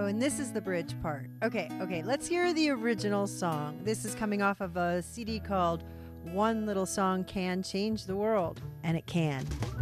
Oh, and this is the bridge part. Okay, let's hear the original song. This is coming off of a CD called One Little Song Can Change the World, and it can.